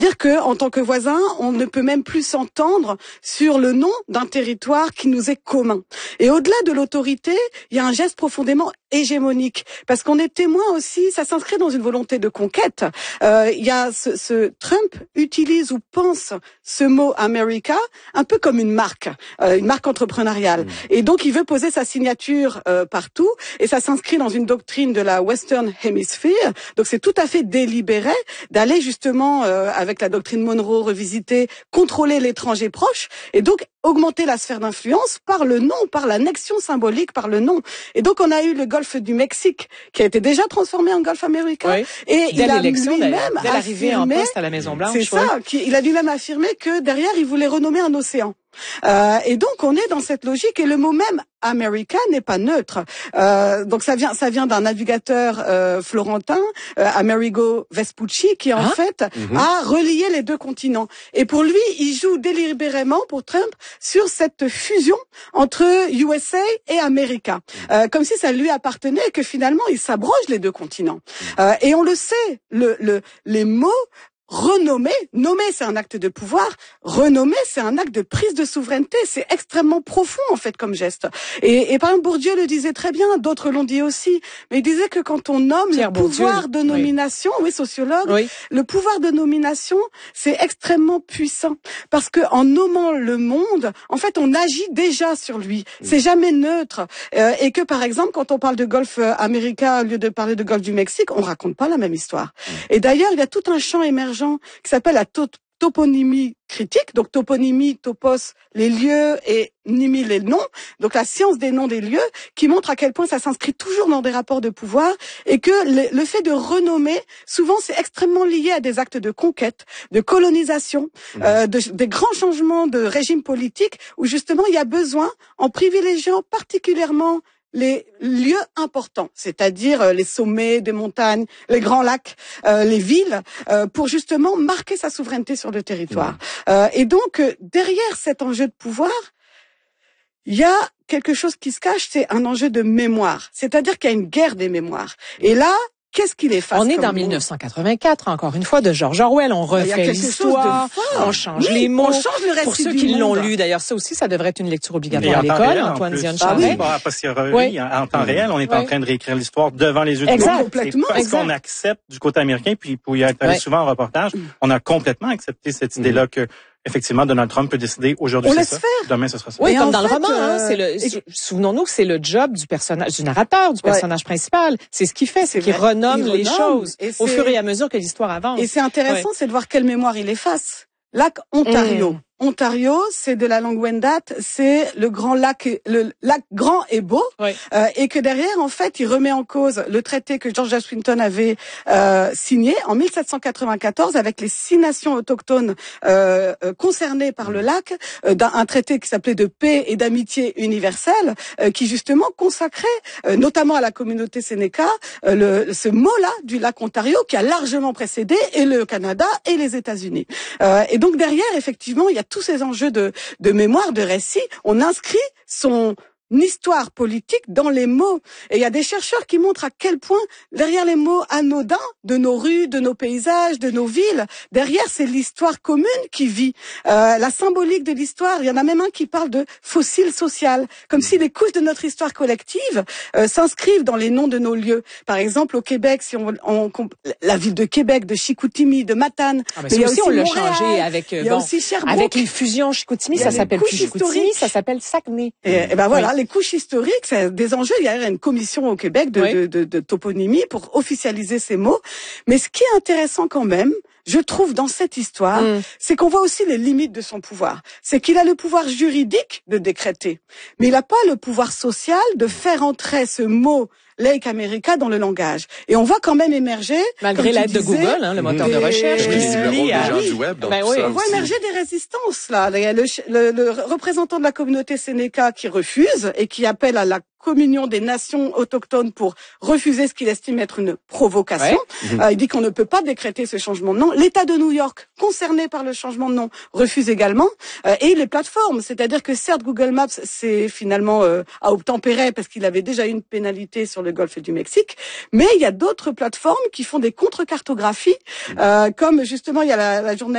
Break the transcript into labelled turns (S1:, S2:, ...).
S1: Dire que, en tant que voisins, on ne peut même plus s'entendre sur le nom d'un territoire qui nous est commun. Et au-delà de l'autorité, il y a un geste profondément hégémonique, parce qu'on est témoin aussi, ça s'inscrit dans une volonté de conquête. Il y a Trump utilise ou pense ce mot America un peu comme une marque entrepreneuriale. Et donc il veut poser sa signature partout, et ça s'inscrit dans une doctrine de la Western Hemisphere. Donc c'est tout à fait délibéré d'aller justement avec la doctrine Monroe revisitée, contrôler l'étranger proche, et donc augmenter la sphère d'influence par le nom, par l'annexion symbolique, par le nom. Et donc on a eu le golfe du Mexique qui a été déjà transformé en golfe américain.
S2: Oui.
S1: Et il a lui-même
S2: dès l'arrivée en poste à la Maison Blanche.
S1: C'est ça. Il a lui-même affirmé que derrière il voulait renommer un océan. Et donc on est dans cette logique, et le mot même America n'est pas neutre. Donc ça vient d'un navigateur florentin, Amerigo Vespucci, qui en fait a relié les deux continents. Et pour lui, il joue délibérément, pour Trump, sur cette fusion entre USA et America, comme si ça lui appartenait, et que finalement il s'abroge les deux continents. Et on le sait, les mots renommer, nommer c'est un acte de pouvoir, renommer c'est un acte de prise de souveraineté, c'est extrêmement profond en fait comme geste. Et par exemple Bourdieu le disait très bien, d'autres l'ont dit aussi, mais il disait que quand on nomme le pouvoir de nomination, sociologue, le pouvoir de nomination c'est extrêmement puissant, parce que en nommant le monde, en fait on agit déjà sur lui, c'est jamais neutre, et que par exemple quand on parle de golfe américain au lieu de parler de golfe du Mexique, on raconte pas la même histoire. Et d'ailleurs il y a tout un champ émergent qui s'appelle la toponymie critique, donc toponymie, topos, les lieux, et nimi, les noms, donc la science des noms des lieux, qui montre à quel point ça s'inscrit toujours dans des rapports de pouvoir, et que le fait de renommer, souvent c'est extrêmement lié à des actes de conquête, de colonisation, des grands changements de régime politique, où justement il y a besoin, en privilégiant particulièrement les lieux importants, c'est-à-dire les sommets des montagnes, les grands lacs, les villes, pour justement marquer sa souveraineté sur le territoire. Et donc, derrière cet enjeu de pouvoir, il y a quelque chose qui se cache, c'est un enjeu de mémoire. C'est-à-dire qu'il y a une guerre des mémoires. Et là, qu'est-ce qu'il efface?
S2: On est dans 1984, encore une fois, de George Orwell. On refait l'histoire, on change les mots.
S1: On change le récit.
S2: Pour ceux qui l'ont lu, d'ailleurs, ça aussi, ça devrait être une lecture obligatoire à l'école. Antoine Zion-Charest.
S3: En temps réel, on est en train de réécrire l'histoire devant les yeux de
S1: tout. Complètement.
S3: Parce qu'on accepte du côté américain, puis pour y être allé souvent en reportage, on a complètement accepté cette idée-là que effectivement, Donald Trump peut décider aujourd'hui c'est ça, demain ce sera ça.
S2: Oui, comme dans le roman, souvenons-nous que c'est le job du personnage, du narrateur, du personnage principal. C'est ce qu'il fait, c'est qu'il renomme les choses au fur et à mesure que l'histoire avance.
S1: Et c'est intéressant, c'est de voir quelle mémoire il efface. Lac Ontario. Ontario, c'est de la langue Wendat, c'est le lac grand et beau, et que derrière, en fait, il remet en cause le traité que George Washington avait signé en 1794 avec les 6 nations autochtones concernées par le lac, un traité qui s'appelait de paix et d'amitié universelle, qui justement consacrait, notamment à la communauté Sénéca, ce mot-là du lac Ontario, qui a largement précédé et le Canada et les États-Unis. Et donc derrière, effectivement, il y a tous ces enjeux de mémoire, de récit. On inscrit son histoire politique dans les mots. Et il y a des chercheurs qui montrent à quel point, derrière les mots anodins de nos rues, de nos paysages, de nos villes, derrière, c'est l'histoire commune qui vit. La symbolique de l'histoire, il y en a même un qui parle de fossile social, comme si les couches de notre histoire collective s'inscrivent dans les noms de nos lieux. Par exemple, au Québec, si la ville de Québec, de Chicoutimi, de Matane.
S2: Ah, mais aussi, on l'a changé avec, avec les fusions Chicoutimi, ça s'appelle plus Chicoutimi, ça s'appelle Saguenay.
S1: Et ben voilà, les couches historiques, c'est des enjeux. Il y a une commission au Québec de toponymie pour officialiser ces mots. Mais ce qui est intéressant quand même, je trouve, dans cette histoire, c'est qu'on voit aussi les limites de son pouvoir. C'est qu'il a le pouvoir juridique de décréter, mais il n'a pas le pouvoir social de faire entrer ce mot Lake America dans le langage. Et on voit quand même émerger,
S2: malgré l'aide de Google, le moteur de recherche, qui se lie à
S4: du web.
S1: On voit émerger des résistances là. Il y a le représentant de la communauté Sénéca qui refuse et qui appelle à la communion des nations autochtones pour refuser ce qu'il estime être une provocation. Il dit qu'on ne peut pas décréter ce changement de nom. L'État de New York, concerné par le changement de nom, refuse également. Et les plateformes, c'est-à-dire que certes Google Maps c'est finalement à obtempérer parce qu'il avait déjà eu une pénalité sur le golfe du Mexique, mais il y a d'autres plateformes qui font des contre-cartographies, comme justement il y a la journaliste